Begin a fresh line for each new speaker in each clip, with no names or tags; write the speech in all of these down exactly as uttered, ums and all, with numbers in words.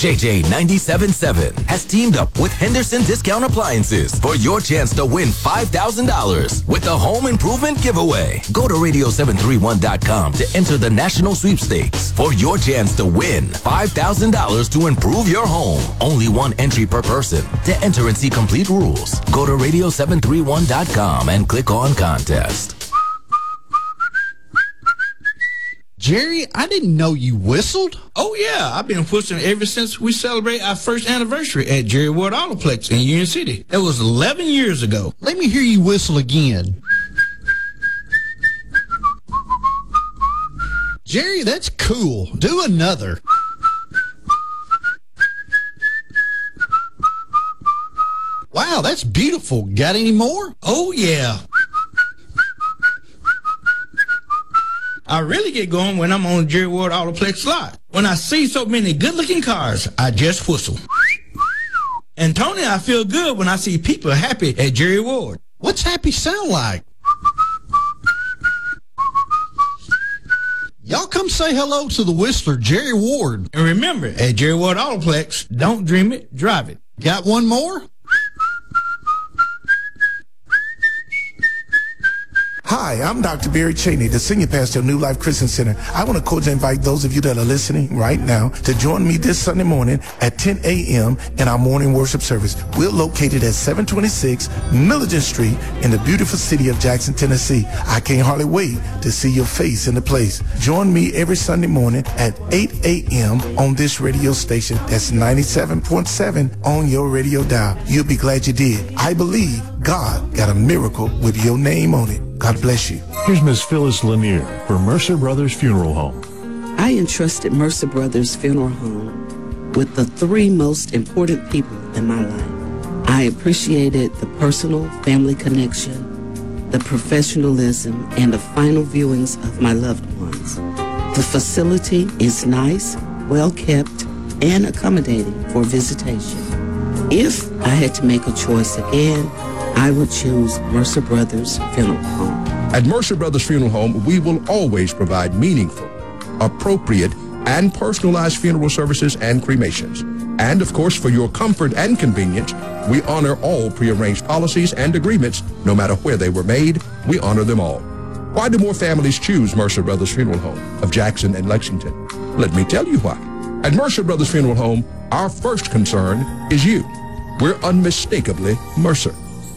J J ninety-seven point seven has teamed up with Henderson Discount Appliances for your chance to win five thousand dollars with the Home Improvement Giveaway. Go to radio seven three one dot com to enter the national sweepstakes for your chance to win five thousand dollars to improve your home. Only one entry per person. To enter and see complete rules, go to radio seven three one dot com and click on contest.
Jerry, I didn't know you whistled.
Oh, yeah. I've been whistling ever since we celebrate our first anniversary at Jerry Ward Autoplex in Union City. That was eleven years ago.
Let me hear you whistle again. Jerry, that's cool. Do another. Wow, that's beautiful. Got any more?
Oh, yeah. I really get going when I'm on Jerry Ward Autoplex lot. When I see so many good-looking cars, I just whistle. And Tony, I feel good when I see people happy at Jerry Ward.
What's happy sound like? Y'all come say hello to the whistler, Jerry Ward.
And remember, at Jerry Ward Autoplex, don't dream it, drive it.
Got one more?
Hi, I'm Doctor Barry Cheney, the Senior Pastor of New Life Christian Center. I want to cordially invite those of you that are listening right now to join me this Sunday morning at ten a.m. in our morning worship service. We're located at seven twenty-six Milligan Street in the beautiful city of Jackson, Tennessee. I can't hardly wait to see your face in the place. Join me every Sunday morning at eight a.m. on this radio station. That's ninety-seven point seven on your radio dial. You'll be glad you did. I believe God got a miracle with your name on it. God bless you.
Here's Miss Phyllis Lanier for Mercer Brothers Funeral Home.
I entrusted Mercer Brothers Funeral Home with the three most important people in my life. I appreciated the personal family connection, the professionalism, and the final viewings of my loved ones. The facility is nice, well kept, and accommodating for visitation. If I had to make a choice again, I would choose Mercer Brothers Funeral Home.
At Mercer Brothers Funeral Home, we will always provide meaningful, appropriate, and personalized funeral services and cremations. And of course, for your comfort and convenience, we honor all prearranged policies and agreements, no matter where they were made. We honor them all. Why do more families choose Mercer Brothers Funeral Home of Jackson and Lexington? Let me tell you why. At Mercer Brothers Funeral Home, our first concern is you. We're unmistakably Mercer.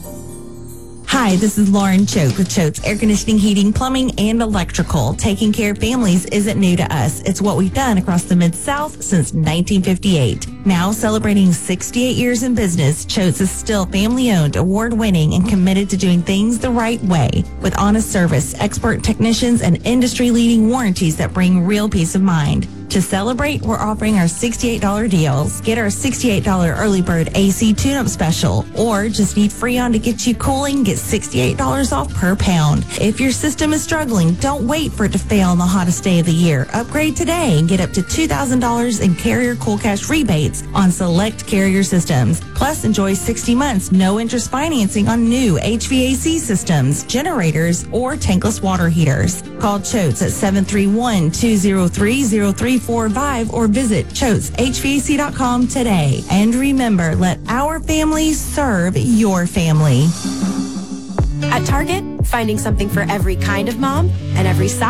Hi, this is Lauren Choate with Choate's Air Conditioning, Heating, Plumbing, and Electrical. Taking care of families isn't new to us. It's what we've done across the Mid-South since nineteen fifty-eight. Now celebrating sixty-eight years in business, Choate's is still family-owned, award-winning, and committed to doing things the right way. With honest service, expert technicians, and industry-leading warranties that bring real peace of mind. To celebrate, we're offering our sixty-eight dollars deals. Get our sixty-eight dollars early bird A C tune-up special, or just need Freon to get you cooling, get sixty-eight dollars off per pound. If your system is struggling, don't wait for it to fail on the hottest day of the year. Upgrade today and get up to two thousand dollars in Carrier Cool Cash rebates on select Carrier systems. Plus, enjoy sixty months no interest financing on new H V A C systems, generators, or tankless water heaters. Call Choates at seven three one, two zero three, zero three four five or visit choates h v a c dot com today. And remember, let our family serve your family.
At Target, finding something for every kind of mom and every size